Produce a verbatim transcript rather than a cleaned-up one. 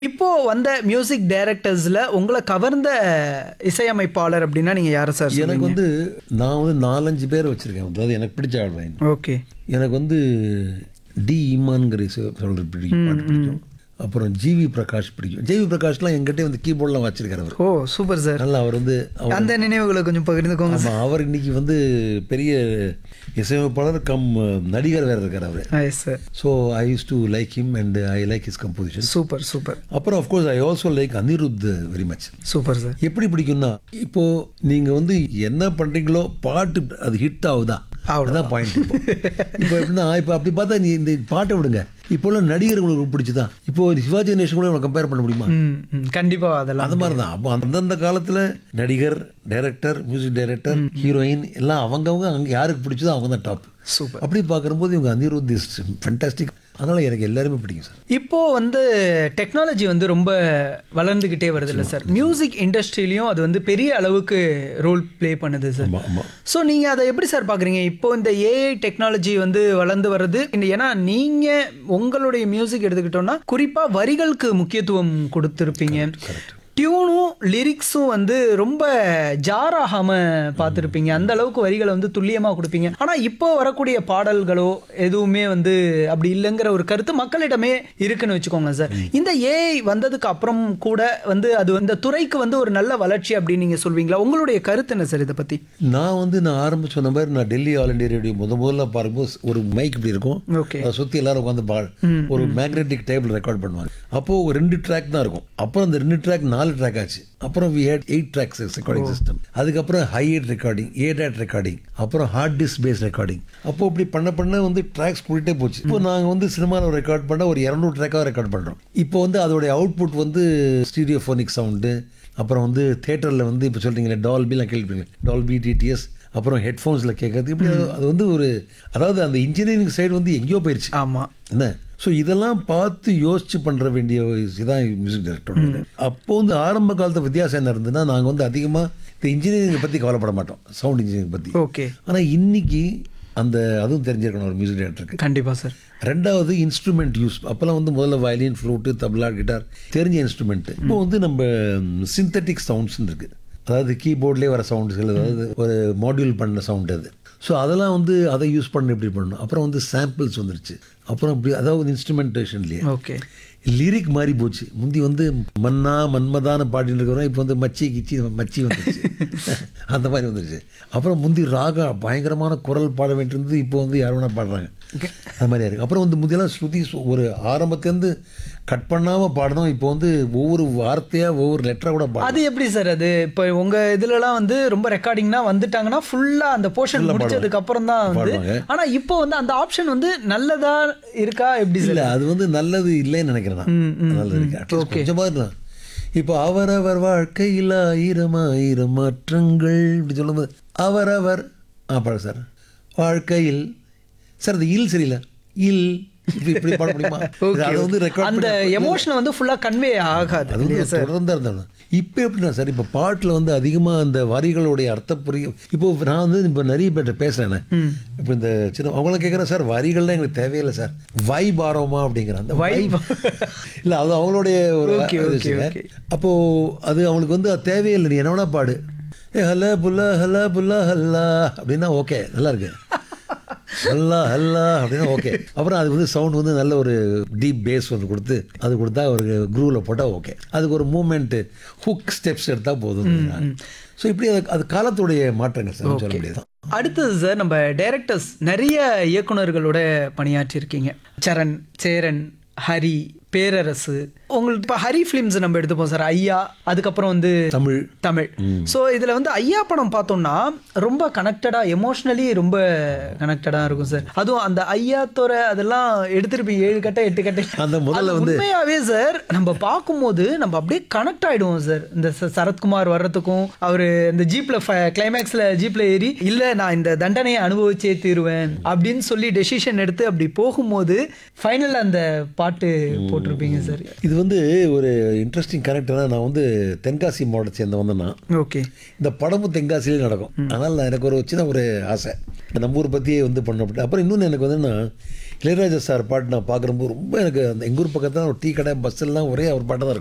இப்போ வந்த மியூசிக் டைரக்டர்ஸ்ல உங்கள கவர்ந்த இசையமைப்பாளர் அப்படின்னா நீங்க யாரை சார் எனக்கு சொல்லுவீங்க? வந்து நான் வந்து நாலஞ்சு பேர் வச்சுருக்கேன். அதாவது எனக்கு பிடிச்ச ஆடுவேன். ஓகே. எனக்கு வந்து டி இமான்கிற இசை சொல்கிற பிடிக்கும், பாட்டு பிடிக்கும். அப்புறம் ஜிவி பிரகாஷ் பிடிக்கும். ஜிவி பிரகாஷ்லாம் எங்கிட்டே வந்து கீபோர்ட்லாம் வச்சிருக்காரு அவர். ஓ சூப்பர் சார். நல்லா அவர் வந்து அவர் அந்த நினைவுகளை கொஞ்சம் பகிர்ந்துக்கோங்க சார். ஆமாம், அவர் இன்னைக்கு வந்து பெரிய இசையமைப்பாளர் கம் நடிகர் வேறு இருக்கார் அவர். Yes sir. So I use to like him and I like his composition. Super super. அப்புறம் of course I also like Anirudh very much. Super sir. எப்படி பிடிக்கும்னா, இப்போ நீங்க வந்து என்ன பண்றீங்களோ பாட்டு அது ஹிட் ஆகுதா, அவ்வளோதான் பாயிண்ட். இப்போ இப்போ எப்படின்னா, இப்போ அப்படி பார்த்தா நீ இந்த பாட்டை விடுங்க, இப்போல்லாம் நடிகர் உங்களுக்கு பிடிச்சதான். இப்போ சிவாஜி கணேசன் கூட கம்பேர் பண்ண முடியுமா? கண்டிப்பா அதெல்லாம் அது மாதிரி தான். அப்போ அந்தந்த காலத்தில் நடிகர், டைரக்டர், மியூசிக் டைரக்டர், ஹீரோயின் எல்லாம் அவங்கவுங்க அங்கே யாருக்கு பிடிச்சதோ அவங்க தான் டாப். சூப்பர். அப்படி பார்க்கும்போது இவங்க அனிருத் இஸ் ஃபேண்டாஸ்டிக். அதனால் எனக்கு எல்லாருமே பிடிக்கும் சார். இப்போ வந்து டெக்னாலஜி வந்து ரொம்ப வளர்ந்துக்கிட்டே வருது இல்லை சார்? மியூசிக் இண்டஸ்ட்ரியிலையும் அது வந்து பெரிய அளவுக்கு ரோல் ப்ளே பண்ணுது சார். ஆமாம் ஆமாம். ஸோ நீங்கள் அதை எப்படி சார் பார்க்குறீங்க? இப்போ இந்த ஏஐ டெக்னாலஜி வந்து வளர்ந்து வருது. ஏன்னா நீங்கள் உங்களுடைய மியூசிக் எடுத்துக்கிட்டோன்னா குறிப்பாக வரிகளுக்கு முக்கியத்துவம் கொடுத்துருப்பீங்க. டியூனும் லிரிக்ஸும் வந்து ரொம்ப ஜார் ஆகாமல் பார்த்துருப்பீங்க. அந்த அளவுக்கு வரிகளை வந்து துல்லியமாக கொடுப்பீங்க. ஆனால் இப்போ வரக்கூடிய பாடல்களோ எதுவுமே வந்து அப்படி இல்லைங்கிற ஒரு கருத்து மக்களிடமே இருக்குன்னு வச்சுக்கோங்க சார். இந்த ஏஐ வந்ததுக்கு அப்புறம் கூட வந்து அது இந்த துறைக்கு வந்து ஒரு நல்ல வளர்ச்சி அப்படின்னு நீங்கள் சொல்வீங்களா? உங்களுடைய கருத்து என்ன சார் இதை பற்றி? நான் வந்து நான் ஆரம்பிச்சு சொன்ன மாதிரி, நான் டெல்லி ஆல் இண்டியா ரேடியோ முத முதல்ல பார்க்கும்போது ஒரு மைக் இப்படி இருக்கும். ஓகே. அதை சுற்றி எல்லாரும் உட்காந்து பா ஒரு மேக்னெட்டிக் டேபிள் ரெக்கார்ட் பண்ணுவாங்க. அப்போது ஒரு ரெண்டு ட்ராக் தான் இருக்கும். அப்புறம் அந்த ரெண்டு ட்ராக் நாலு ட்ராக் ஆச்சு. அப்புறம் we had eight tracks recording system. அதுக்கப்புறம் ஹை எட் ரெக்கார்டிங், ஏ டேட் ரெக்கார்டிங், அப்புறம் ஹார்ட் டிஸ்க் பேஸ் ரெக்கார்டிங். அப்போ இப்படி பண்ண பண்ண வந்து ட்ராக்ஸ் கூட்டிகிட்டே போச்சு. இப்போ நாங்கள் வந்து சினிமாவில் ரெக்கார்ட் பண்ண ஒரு இரநூறு ட்ராக்காக ரெக்கார்ட் பண்ணுறோம். இப்போ வந்து அதோடைய அவுட்புட் வந்து ஸ்டீரியோஃபோனிக் சவுண்டு, அப்புறம் வந்து தேட்டரில் வந்து இப்போ சொல்கிறீங்களே டால்பிலாம் கேள்விப்பீங்க, டால்பி, டிடிஎஸ், அப்புறம் ஹெட்ஃபோன்ஸில் கேட்கறது. இப்படி அது வந்து ஒரு, அதாவது அந்த இன்ஜினியரிங் சைடு வந்து எங்கேயோ போயிடுச்சு. ஆமாம். என்ன, ஸோ இதெல்லாம் பார்த்து யோசிச்சு பண்ணுற வேண்டிய இதுதான் மியூசிக் டைரக்டர். அப்போ வந்து ஆரம்ப காலத்து வித்தியாசம் என்ன இருந்ததுன்னா, நாங்கள் வந்து அதிகமாக இந்த இன்ஜினியரிங் பற்றி கவலைப்பட மாட்டோம், சவுண்ட் இன்ஜினியரிங் பற்றி. ஓகே. ஆனால் இன்னைக்கு அந்த அதுவும் தெரிஞ்சிருக்கணும் ஒரு மியூசிக் டைரக்டருக்கு. கண்டிப்பாக சார். ரெண்டாவது இன்ஸ்ட்ருமெண்ட் யூஸ். அப்போல்லாம் வந்து முதல்ல வயலின், ஃப்ளூட்டு, தபலா, கிட்டார் தெரிஞ்ச இன்ஸ்ட்ருமெண்ட்டு. இப்போ வந்து நம்ம சிந்தட்டிக் சவுண்ட்ஸ்ன்னு இருக்குது. அதாவது கீபோர்ட்லேயே வர சவுண்ட்ஸ்கள், அதாவது ஒரு மாடியூல் பண்ண சவுண்ட் அது. ஸோ அதெல்லாம் வந்து அதை யூஸ் பண்ண எப்படி பண்ணணும். அப்புறம் வந்து சாம்பிள்ஸ் வந்துருச்சு. அப்புறம் இப்படி அதாவது இன்ஸ்ட்ருமெண்டேஷன்லேயே ஓகே லிரிக் மாறி போச்சு. முந்தி வந்து மன்னா மன்மதான பாடின்னு இருக்கிறோம், இப்போ வந்து மச்சி கிச்சி மச்சி வந்துருச்சு. அந்த மாதிரி வந்துருச்சு. அப்புறம் முந்தி ராகா பயங்கரமான குரல் பாட வேண்டியிருந்தது, இப்போ வந்து யார் வேணா பாடுறாங்க, அது மாதிரியா இருக்குது. அப்புறம் வந்து முந்தியெல்லாம் ஸ்ருதி ஒரு ஆரம்பத்துலேருந்து கட் பண்ணாமல் பாடணும். இப்போ வந்து ஒவ்வொரு வார்த்தையாக ஒவ்வொரு லெட்டராக கூட பாடு. அது எப்படி சார்? அது இப்போ உங்கள் இதுலலாம் வந்து ரொம்ப ரெக்கார்டிங்னா வந்துட்டாங்கன்னா ஃபுல்லாக அந்த போர்ஷன் முடிச்சதுக்கு அப்புறம் தான் வந்து. ஆனால் இப்போ வந்து அந்த ஆப்ஷன் வந்து நல்லதா இருக்கா எப்படி சார்? இல்லை, அது வந்து நல்லது இல்லைன்னு நினைக்கிறேன் நான். நல்லது இருக்கு கொஞ்சமாக இருக்கலாம். இப்போ அவரவர் வாழ்க்கையில் ஆயிரம் ஆயிரம் மாற்றங்கள் இப்படி சொல்லும்போது அவரவர் ஆ பாடு சார் வாழ்க்கையில் சார், அது இல் சரியில்லை, இல் இப்படி பாட முடியுமா? அதை வந்து ரெக்கார்ட் அந்த எமோஷனை வந்து ஃபுல்லாக கன்வே ஆகாது. அது வந்து தொடர்ந்து இருந்தாலும் இப்போ எப்படின்னா சார், இப்போ பாட்டில் வந்து அதிகமாக அந்த வரிகளுடைய அர்த்தம் புரியும். இப்போ நான் வந்து இப்போ நிறைய பேர்ட்ட பேசுகிறேன். இப்போ இந்த சின்ன அவங்கள கேட்குறேன், சார் வரிகள்லாம் எங்களுக்கு தேவையில்லை சார், வைப் ஆரோமா அப்படிங்கிறேன். அந்த வைப் இல்லை, அது அவங்களுடைய ஒரு விஷயம். அப்போது அது அவங்களுக்கு வந்து அது தேவையில்லை, நீ என்ன வேணா பாடு, ஏ ஹலா புல்லா ஹலா புல்லா ஹல்லா அப்படின்னா ஓகே, நல்லா இருக்கு, ஹல்லா ஹல்லா அப்படின்னா ஓகே. அப்புறம் அது வந்து சவுண்ட் வந்து நல்ல ஒரு டீப் பேஸ் ஒன்று கொடுத்து அது கொடுத்தா ஒரு குரூவில் போட்டால் ஓகே. அதுக்கு ஒரு மூமெண்ட்டு ஹுக் ஸ்டெப்ஸ் எடுத்தால் போதும். ஸோ இப்படி அது அது காலத்துடைய மாற்றங்கள் சார், சொல்ல முடியாது. அடுத்தது சார், நம்ம டைரக்டர்ஸ் நிறைய இயக்குனர்களோட பணியாற்றிருக்கீங்க. சரண், சேரன், ஹரி, பேரரசு. உங்களுக்கு இப்போ ஹரி ஃபிலிம்ஸ் நம்ம எடுத்துப்போம் சார், ஐயா, அதுக்கப்புறம் வந்து தமிழ் தமிழ் ஸோ இதில் வந்து ஐயா படம் பார்த்தோம்னா ரொம்ப கனெக்டடாக, எமோஷ்னலி ரொம்ப கனெக்டடாக இருக்கும் சார். அதுவும் அந்த ஐயா தோற அதெல்லாம் எடுத்துருப்பீங்க, ஏழு கட்டை எட்டு கட்டை. அந்த முதல்ல வந்து உண்மையாகவே சார் நம்ம பார்க்கும்போது நம்ம அப்படியே கனெக்ட் ஆகிடுவோம் சார். இந்த சரத்குமார் வர்றதுக்கும் அவர் இந்த ஜீப்பில் கிளைமேக்ஸில் ஜீப்பில் ஏறி இல்லை நான் இந்த தண்டனையை அனுபவிச்சே தீருவேன் அப்படின்னு சொல்லி டெசிஷன் எடுத்து அப்படி போகும்போது ஃபைனலில் அந்த பாட்டு போட்டிருப்பீங்க சார். இது வந்து ஒரு இன்ட்ரெஸ்டிங் கனெக்டாக. நான் வந்து தென்காசி மாவட்டத்தை சேர்ந்த வந்தேன்னா, ஓகே, இந்த படமும் தென்காசிலே நடக்கும். அதனால் நான் எனக்கு ஒரு சின்ன ஒரு ஆசை, நம்ம ஊர் பற்றியே வந்து பண்ணப்பட்டு. அப்புறம் இன்னொன்று எனக்கு வந்துன்னா, இளையராஜா சார் பாட்டு நான் பார்க்குறப்போ ரொம்ப எனக்கு அந்த எங்கள் ஊர் பக்கத்தில் ஒரு டீ கடை பஸ் எல்லாம் ஒரே அவர் பாட்டு தான் இருக்கும்.